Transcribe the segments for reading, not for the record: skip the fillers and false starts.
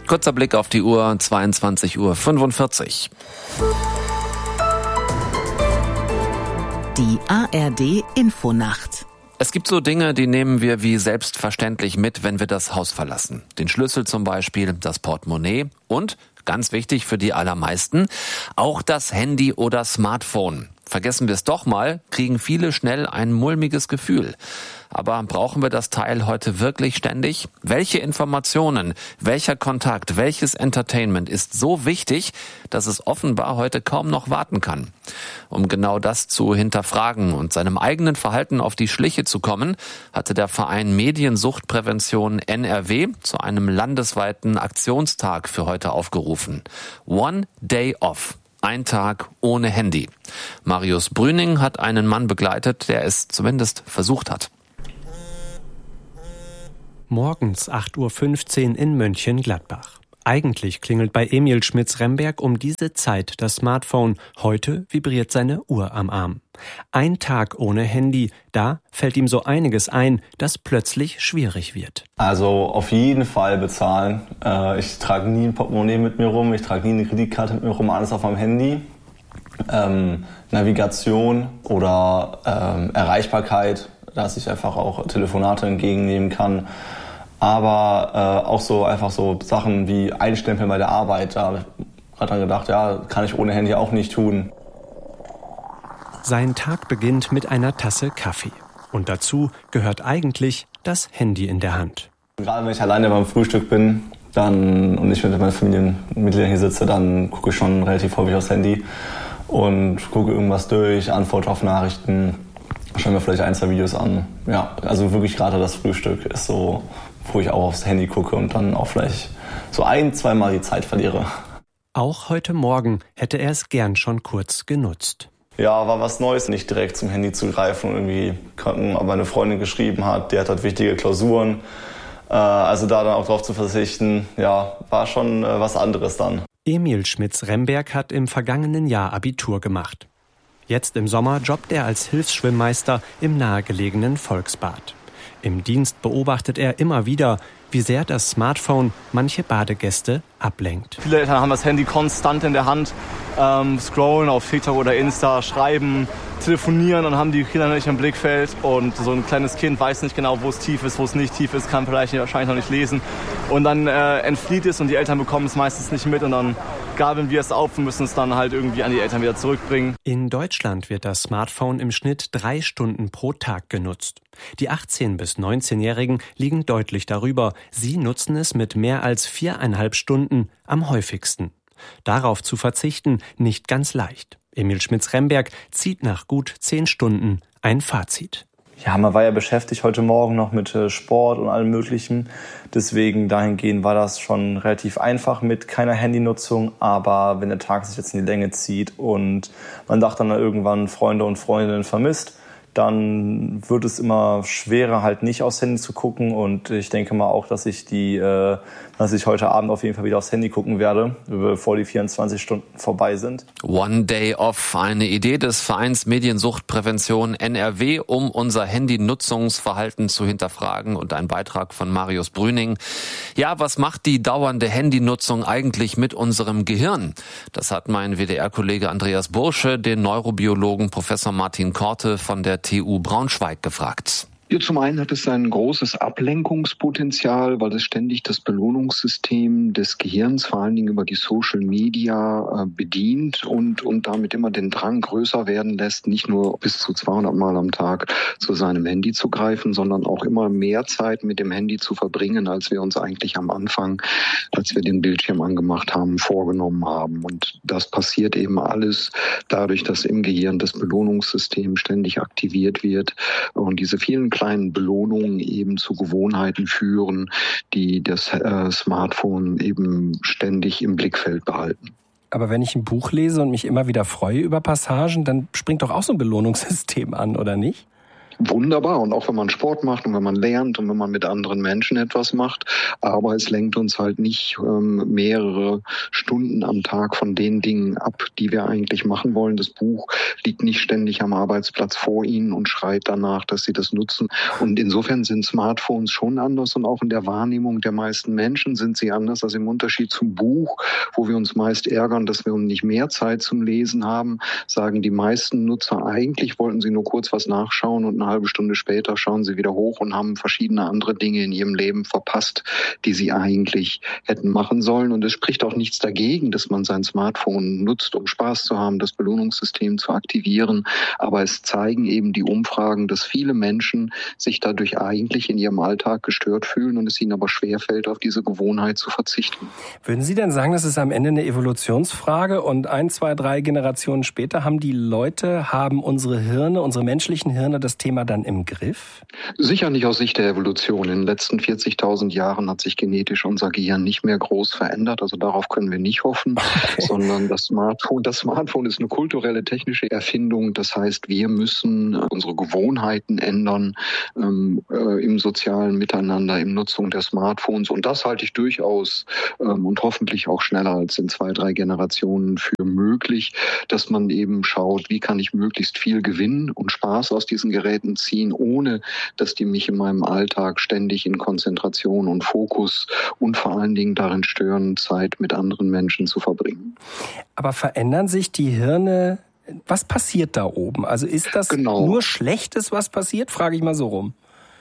Kurzer Blick auf die Uhr, 22:45 Uhr. Die ARD Infonacht. Es gibt so Dinge, die nehmen wir wie selbstverständlich mit, wenn wir das Haus verlassen. Den Schlüssel zum Beispiel, das Portemonnaie und, ganz wichtig für die allermeisten, auch das Handy oder Smartphone. Vergessen wir es doch mal, kriegen viele schnell ein mulmiges Gefühl. Aber brauchen wir das Teil heute wirklich ständig? Welche Informationen, welcher Kontakt, welches Entertainment ist so wichtig, dass es offenbar heute kaum noch warten kann? Um genau das zu hinterfragen und seinem eigenen Verhalten auf die Schliche zu kommen, hatte der Verein Mediensuchtprävention NRW zu einem landesweiten Aktionstag für heute aufgerufen. One Day Off. Ein Tag ohne Handy. Marius Brüning hat einen Mann begleitet, der es zumindest versucht hat. Morgens 8:15 Uhr in Mönchengladbach. Eigentlich klingelt bei Emil Schmitz-Remberg um diese Zeit das Smartphone. Heute vibriert seine Uhr am Arm. Ein Tag ohne Handy, da fällt ihm so einiges ein, das plötzlich schwierig wird. Also auf jeden Fall bezahlen. Ich trage nie ein Portemonnaie mit mir rum, ich trage nie eine Kreditkarte mit mir rum, alles auf meinem Handy. Navigation oder Erreichbarkeit, dass ich einfach auch Telefonate entgegennehmen kann. Aber auch so einfach so Sachen wie Einstempeln bei der Arbeit. Da habe ich gerade dann gedacht, ja, kann ich ohne Handy auch nicht tun. Sein Tag beginnt mit einer Tasse Kaffee. Und dazu gehört eigentlich das Handy in der Hand. Gerade wenn ich alleine beim Frühstück bin und nicht mit meinen Familienmitgliedern hier sitze, dann gucke ich schon relativ häufig aufs Handy und gucke irgendwas durch, antworte auf Nachrichten, schaue mir vielleicht 1, 2 Videos an. Ja, also wirklich gerade das Frühstück ist so, wo ich auch aufs Handy gucke und dann auch vielleicht so 1-, 2 Mal die Zeit verliere. Auch heute Morgen hätte er es gern schon kurz genutzt. Ja, war was Neues, nicht direkt zum Handy zu greifen und irgendwie aber eine Freundin geschrieben hat, die hat halt wichtige Klausuren. Also da dann auch drauf zu verzichten, ja, war schon was anderes dann. Emil Schmitz-Remberg hat im vergangenen Jahr Abitur gemacht. Jetzt im Sommer jobbt er als Hilfsschwimmmeister im nahegelegenen Volksbad. Im Dienst beobachtet er immer wieder, wie sehr das Smartphone manche Badegäste ablenkt. Viele Eltern haben das Handy konstant in der Hand, scrollen auf TikTok oder Insta, schreiben, telefonieren und haben die Kinder nicht im Blickfeld. Und so ein kleines Kind weiß nicht genau, wo es tief ist, wo es nicht tief ist, kann vielleicht wahrscheinlich noch nicht lesen. Und dann entflieht es und die Eltern bekommen es meistens nicht mit und dann gabeln wir es auf und müssen es dann halt irgendwie an die Eltern wieder zurückbringen. In Deutschland wird das Smartphone im Schnitt 3 Stunden pro Tag genutzt. Die 18- bis 19-Jährigen liegen deutlich darüber. Sie nutzen es mit mehr als 4,5 Stunden am häufigsten. Darauf zu verzichten, nicht ganz leicht. Emil Schmitz-Remberg zieht nach gut 10 Stunden ein Fazit. Ja, man war ja beschäftigt heute Morgen noch mit Sport und allem Möglichen. Deswegen dahingehend war das schon relativ einfach mit keiner Handynutzung. Aber wenn der Tag sich jetzt in die Länge zieht und man doch dann irgendwann Freunde und Freundinnen vermisst, dann wird es immer schwerer, halt nicht aufs Handy zu gucken. Und ich denke mal auch, dass ich heute Abend auf jeden Fall wieder aufs Handy gucken werde, bevor die 24 Stunden vorbei sind. One Day Off, eine Idee des Vereins Mediensuchtprävention NRW, um unser Handynutzungsverhalten zu hinterfragen, und ein Beitrag von Marius Brüning. Ja, was macht die dauernde Handynutzung eigentlich mit unserem Gehirn? Das hat mein WDR-Kollege Andreas Bursche den Neurobiologen Professor Martin Korte von der TU Braunschweig gefragt. Ja, zum einen hat es ein großes Ablenkungspotenzial, weil es ständig das Belohnungssystem des Gehirns, vor allen Dingen über die Social Media, bedient und damit immer den Drang größer werden lässt, nicht nur bis zu 200 Mal am Tag zu seinem Handy zu greifen, sondern auch immer mehr Zeit mit dem Handy zu verbringen, als wir uns eigentlich am Anfang, als wir den Bildschirm angemacht haben, vorgenommen haben. Und das passiert eben alles dadurch, dass im Gehirn das Belohnungssystem ständig aktiviert wird und diese vielen kleinen Belohnungen eben zu Gewohnheiten führen, die das Smartphone eben ständig im Blickfeld behalten. Aber wenn ich ein Buch lese und mich immer wieder freue über Passagen, dann springt doch auch so ein Belohnungssystem an, oder nicht? wunderbar. Und auch wenn man Sport macht und wenn man lernt und wenn man mit anderen Menschen etwas macht. Aber es lenkt uns halt nicht mehrere Stunden am Tag von den Dingen ab, die wir eigentlich machen wollen. Das Buch liegt nicht ständig am Arbeitsplatz vor Ihnen und schreit danach, dass Sie das nutzen. Und insofern sind Smartphones schon anders und auch in der Wahrnehmung der meisten Menschen sind sie anders. Also im Unterschied zum Buch, wo wir uns meist ärgern, dass wir nicht mehr Zeit zum Lesen haben, sagen die meisten Nutzer, eigentlich wollten sie nur kurz was nachschauen und eine halbe Stunde später schauen sie wieder hoch und haben verschiedene andere Dinge in ihrem Leben verpasst, die sie eigentlich hätten machen sollen. Und es spricht auch nichts dagegen, dass man sein Smartphone nutzt, um Spaß zu haben, das Belohnungssystem zu aktivieren. Aber es zeigen eben die Umfragen, dass viele Menschen sich dadurch eigentlich in ihrem Alltag gestört fühlen und es ihnen aber schwerfällt, auf diese Gewohnheit zu verzichten. Würden Sie denn sagen, das ist am Ende eine Evolutionsfrage und 1, 2, 3 Generationen später haben unsere Hirne, unsere menschlichen Hirne das Thema dann im Griff? Sicher nicht aus Sicht der Evolution. In den letzten 40.000 Jahren hat sich genetisch unser Gehirn nicht mehr groß verändert. Also darauf können wir nicht hoffen, sondern das Smartphone ist eine kulturelle, technische Erfindung. Das heißt, wir müssen unsere Gewohnheiten ändern im sozialen Miteinander, in Nutzung der Smartphones. Und das halte ich durchaus und hoffentlich auch schneller als in 2, 3 Generationen für möglich, dass man eben schaut, wie kann ich möglichst viel Gewinn und Spaß aus diesen Geräten ziehen, ohne dass die mich in meinem Alltag ständig in Konzentration und Fokus und vor allen Dingen darin stören, Zeit mit anderen Menschen zu verbringen. Aber verändern sich die Hirne? Was passiert da oben? Also ist das nur Schlechtes, was passiert? Frage ich mal so rum.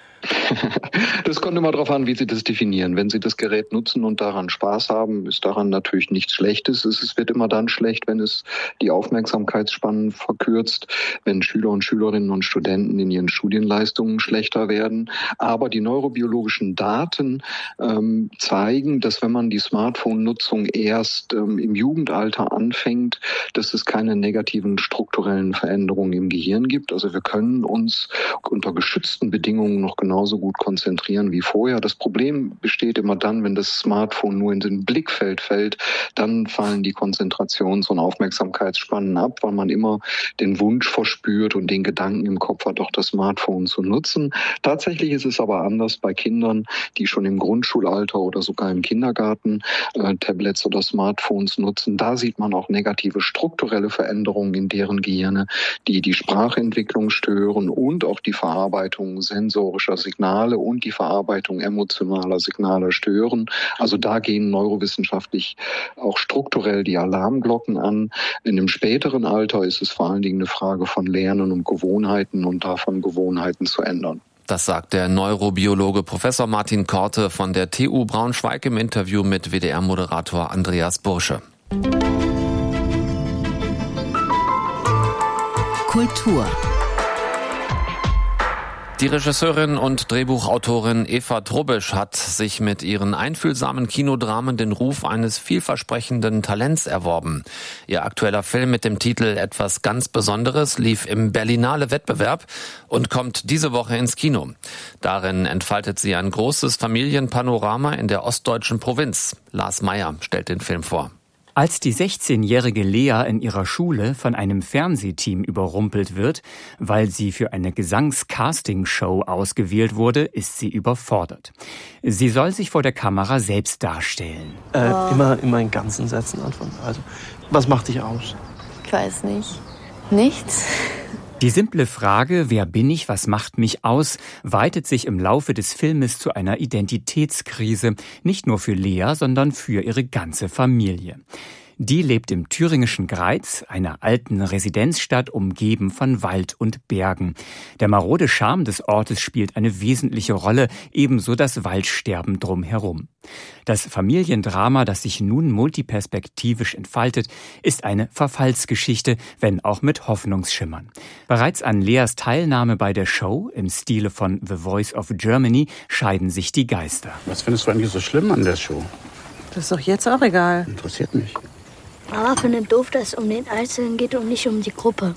Das kommt immer darauf an, wie Sie das definieren. Wenn Sie das Gerät nutzen und daran Spaß haben, ist daran natürlich nichts Schlechtes. Es wird immer dann schlecht, wenn es die Aufmerksamkeitsspannen verkürzt, wenn Schüler und Schülerinnen und Studenten in ihren Studienleistungen schlechter werden. Aber die neurobiologischen Daten zeigen, dass wenn man die Smartphone-Nutzung erst im Jugendalter anfängt, dass es keine negativen strukturellen Veränderungen im Gehirn gibt. Also wir können uns unter geschützten Bedingungen noch genauso gut konzentrieren wie vorher. Das Problem besteht immer dann, wenn das Smartphone nur in den Blickfeld fällt, dann fallen die Konzentrations- und Aufmerksamkeitsspannen ab, weil man immer den Wunsch verspürt und den Gedanken im Kopf hat, auch das Smartphone zu nutzen. Tatsächlich ist es aber anders bei Kindern, die schon im Grundschulalter oder sogar im Kindergarten Tablets oder Smartphones nutzen. Da sieht man auch negative strukturelle Veränderungen in deren Gehirne, die die Sprachentwicklung stören und auch die Verarbeitung sensorischer Signale und die Verarbeitung emotionaler Signale stören. Also da gehen neurowissenschaftlich auch strukturell die Alarmglocken an. In dem späteren Alter ist es vor allen Dingen eine Frage von Lernen und Gewohnheiten und davon Gewohnheiten zu ändern. Das sagt der Neurobiologe Professor Martin Korte von der TU Braunschweig im Interview mit WDR-Moderator Andreas Bursche. Kultur. Die Regisseurin und Drehbuchautorin Eva Trubbisch hat sich mit ihren einfühlsamen Kinodramen den Ruf eines vielversprechenden Talents erworben. Ihr aktueller Film mit dem Titel Etwas ganz Besonderes lief im Berlinale Wettbewerb und kommt diese Woche ins Kino. Darin entfaltet sie ein großes Familienpanorama in der ostdeutschen Provinz. Lars Meyer stellt den Film vor. Als die 16-jährige Lea in ihrer Schule von einem Fernsehteam überrumpelt wird, weil sie für eine Gesangs-Casting-Show ausgewählt wurde, ist sie überfordert. Sie soll sich vor der Kamera selbst darstellen. Immer in ganzen Sätzen antworten. Also, was macht dich aus? Ich weiß nicht. Nichts. Die simple Frage, wer bin ich, was macht mich aus, weitet sich im Laufe des Filmes zu einer Identitätskrise, nicht nur für Lea, sondern für ihre ganze Familie. Die lebt im thüringischen Greiz, einer alten Residenzstadt umgeben von Wald und Bergen. Der marode Charme des Ortes spielt eine wesentliche Rolle, ebenso das Waldsterben drumherum. Das Familiendrama, das sich nun multiperspektivisch entfaltet, ist eine Verfallsgeschichte, wenn auch mit Hoffnungsschimmern. Bereits an Leas Teilnahme bei der Show, im Stile von The Voice of Germany, scheiden sich die Geister. Was findest du eigentlich so schlimm an der Show? Das ist doch jetzt auch egal. Interessiert mich. Mama findet doof, dass es um den Einzelnen geht und nicht um die Gruppe.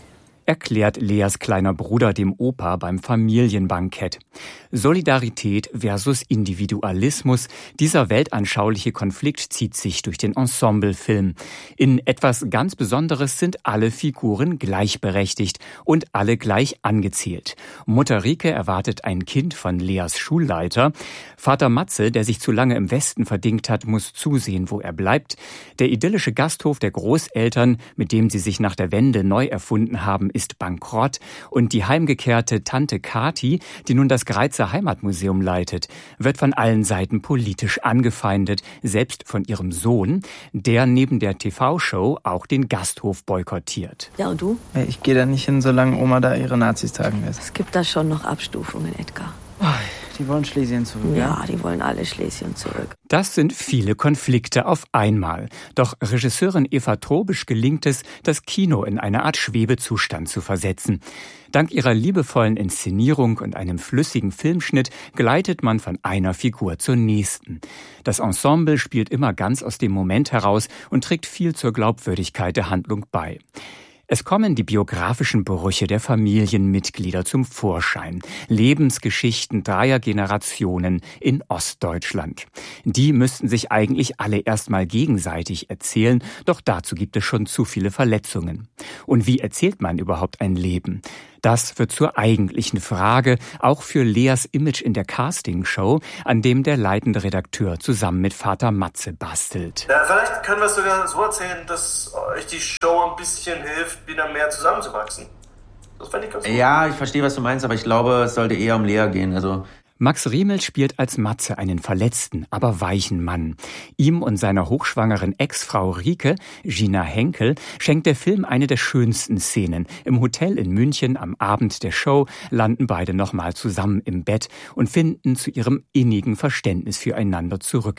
erklärt Leas kleiner Bruder dem Opa beim Familienbankett. Solidarität versus Individualismus, dieser weltanschauliche Konflikt zieht sich durch den Ensemblefilm. In etwas ganz Besonderes sind alle Figuren gleichberechtigt und alle gleich angezählt. Mutter Rike erwartet ein Kind von Leas Schulleiter. Vater Matze, der sich zu lange im Westen verdingt hat, muss zusehen, wo er bleibt. Der idyllische Gasthof der Großeltern, mit dem sie sich nach der Wende neu erfunden haben, ist bankrott. Und die heimgekehrte Tante Kati, die nun das Greizer Heimatmuseum leitet, wird von allen Seiten politisch angefeindet, selbst von ihrem Sohn, der neben der TV-Show auch den Gasthof boykottiert. Ja, und du? Ich gehe da nicht hin, solange Oma da ihre Nazis tagen lässt. Es gibt da schon noch Abstufungen, Edgar. Die wollen Schlesien zurück. Ja, die wollen alle Schlesien zurück. Das sind viele Konflikte auf einmal. Doch Regisseurin Eva Trobisch gelingt es, das Kino in eine Art Schwebezustand zu versetzen. Dank ihrer liebevollen Inszenierung und einem flüssigen Filmschnitt gleitet man von einer Figur zur nächsten. Das Ensemble spielt immer ganz aus dem Moment heraus und trägt viel zur Glaubwürdigkeit der Handlung bei. Es kommen die biografischen Brüche der Familienmitglieder zum Vorschein. Lebensgeschichten 3 Generationen in Ostdeutschland. Die müssten sich eigentlich alle erstmal gegenseitig erzählen, doch dazu gibt es schon zu viele Verletzungen. Und wie erzählt man überhaupt ein Leben? Das wird zur eigentlichen Frage, auch für Leas Image in der Castingshow, an dem der leitende Redakteur zusammen mit Vater Matze bastelt. Ja, vielleicht können wir es sogar so erzählen, dass euch die Show ein bisschen hilft, wieder mehr zusammenzuwachsen. Das fände ich ganz gut. Ja, ich verstehe, was du meinst, aber ich glaube, es sollte eher um Lea gehen. Max Riemel spielt als Matze einen verletzten, aber weichen Mann. Ihm und seiner hochschwangeren Ex-Frau Rike, Gina Henkel, schenkt der Film eine der schönsten Szenen. Im Hotel in München am Abend der Show landen beide nochmal zusammen im Bett und finden zu ihrem innigen Verständnis füreinander zurück.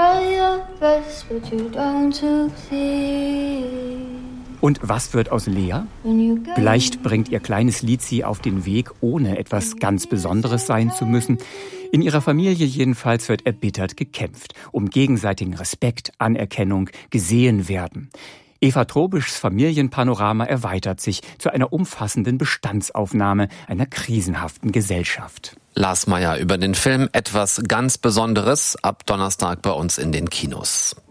Und was wird aus Lea? Vielleicht bringt ihr kleines Lied sie auf den Weg, ohne etwas ganz Besonderes sein zu müssen. In ihrer Familie jedenfalls wird erbittert gekämpft, um gegenseitigen Respekt, Anerkennung, gesehen werden. Eva Trobischs Familienpanorama erweitert sich zu einer umfassenden Bestandsaufnahme einer krisenhaften Gesellschaft. Lars Meyer über den Film Etwas ganz Besonderes ab Donnerstag bei uns in den Kinos.